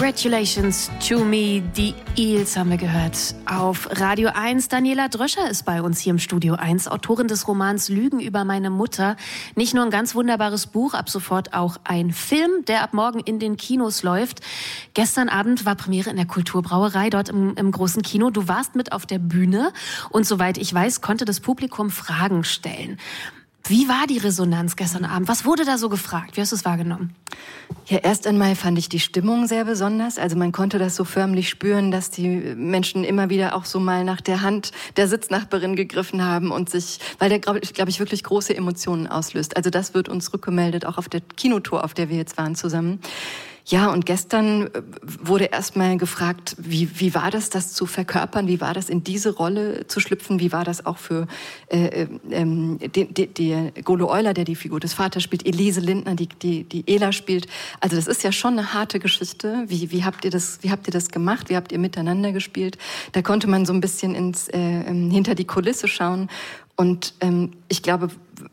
Congratulations to me, die Eels haben wir gehört. Auf Radio 1, Daniela Dröscher ist bei uns hier im Studio 1, Autorin des Romans Lügen über meine Mutter. Nicht nur ein ganz wunderbares Buch, ab sofort auch ein Film, der ab morgen in den Kinos läuft. Gestern Abend war Premiere in der Kulturbrauerei, dort im großen Kino. Du warst mit auf der Bühne und soweit ich weiß, konnte das Publikum Fragen stellen. Wie war die Resonanz gestern Abend? Was wurde da so gefragt? Wie hast du es wahrgenommen? Ja, erst einmal fand ich die Stimmung sehr besonders. Also man konnte das so förmlich spüren, dass die Menschen immer wieder auch so mal nach der Hand der Sitznachbarin gegriffen haben und sich, weil der, glaube ich, wirklich große Emotionen auslöst. Also das wird uns rückgemeldet, auch auf der Kinotour, auf der wir jetzt waren zusammen. Ja, und gestern wurde erstmal gefragt, wie war das zu verkörpern? Wie war das, in diese Rolle zu schlüpfen? Wie war das auch für die Golo Euler, der die Figur des Vaters spielt, Elise Lindner, die Ela spielt? Also das ist ja schon eine harte Geschichte. Wie habt ihr das gemacht? Wie habt ihr miteinander gespielt? Da konnte man so ein bisschen hinter die Kulisse schauen. Und ich glaube,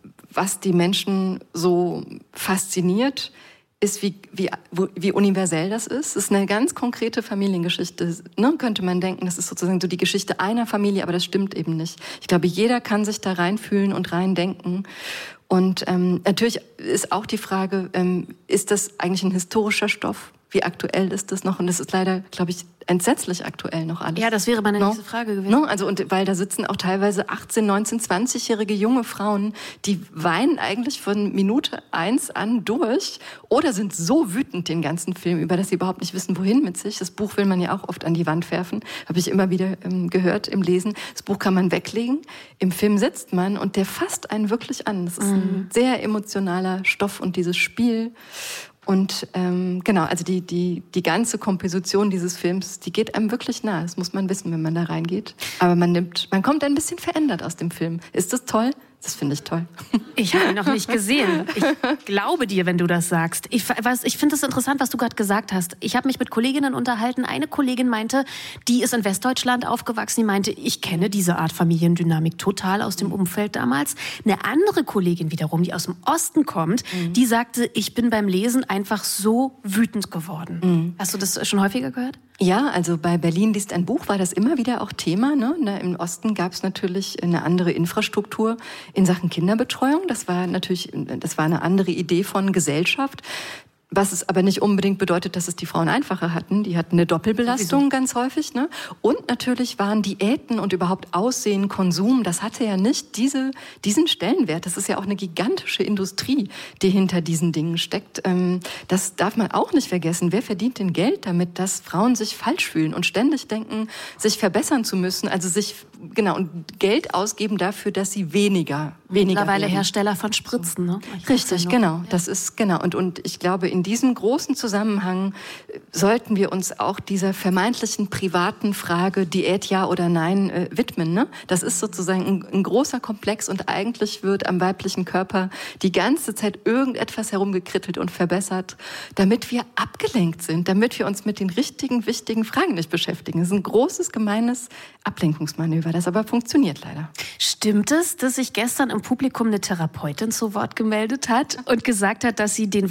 was die Menschen so fasziniert, ist, wie universell das ist. Es ist eine ganz konkrete Familiengeschichte. Ne? Könnte man denken, das ist sozusagen so die Geschichte einer Familie, aber das stimmt eben nicht. Ich glaube, jeder kann sich da reinfühlen und reindenken. Und natürlich ist auch die Frage, ist das eigentlich ein historischer Stoff? Wie aktuell ist das noch? Und das ist leider, glaube ich, entsetzlich aktuell noch alles. Ja, das wäre meine nächste Frage gewesen. No? Also, und weil da sitzen auch teilweise 18-, 19-, 20-jährige junge Frauen, die weinen eigentlich von Minute 1 an durch oder sind so wütend den ganzen Film über, dass sie überhaupt nicht wissen, wohin mit sich. Das Buch will man ja auch oft an die Wand werfen, habe ich immer wieder gehört im Lesen. Das Buch kann man weglegen, im Film sitzt man und der fasst einen wirklich an. Das ist ein sehr emotionaler Stoff und dieses Spiel. Und genau, also die ganze Komposition dieses Films, die geht einem wirklich nahe. Das muss man wissen, wenn man da reingeht. Aber man kommt ein bisschen verändert aus dem Film. Ist das toll? Das finde ich toll. Ich habe ihn noch nicht gesehen. Ich glaube dir, wenn du das sagst. Ich finde es interessant, was du gerade gesagt hast. Ich habe mich mit Kolleginnen unterhalten. Eine Kollegin meinte, die ist in Westdeutschland aufgewachsen. Die meinte, ich kenne diese Art Familiendynamik total aus dem Umfeld damals. Eine andere Kollegin wiederum, die aus dem Osten kommt, die sagte, ich bin beim Lesen einfach so wütend geworden. Hast du das schon häufiger gehört? Ja, also bei Berlin liest ein Buch war das immer wieder auch Thema. Ne? Im Osten gab es natürlich eine andere Infrastruktur in Sachen Kinderbetreuung. Das war eine andere Idee von Gesellschaft. Was es aber nicht unbedingt bedeutet, dass es die Frauen einfacher hatten. Die hatten eine Doppelbelastung ganz häufig. Ne? Und natürlich waren Diäten und überhaupt Aussehen, Konsum, das hatte ja nicht diesen Stellenwert. Das ist ja auch eine gigantische Industrie, die hinter diesen Dingen steckt. Das darf man auch nicht vergessen. Wer verdient denn Geld damit, dass Frauen sich falsch fühlen und ständig denken, sich verbessern zu müssen? Also und Geld ausgeben dafür, dass sie weniger Mittlerweile werden. Hersteller von Spritzen, ne? Richtig, genau. Das ist genau. Und ich glaube, in diesem großen Zusammenhang sollten wir uns auch dieser vermeintlichen privaten Frage Diät ja oder nein widmen. Ne? Das ist sozusagen ein großer Komplex und eigentlich wird am weiblichen Körper die ganze Zeit irgendetwas herumgekrittelt und verbessert, damit wir abgelenkt sind, damit wir uns mit den richtigen, wichtigen Fragen nicht beschäftigen. Das ist ein großes, gemeines Ablenkungsmanöver, das aber funktioniert leider. Stimmt es, dass sich gestern im Publikum eine Therapeutin zu Wort gemeldet hat und gesagt hat, dass sie den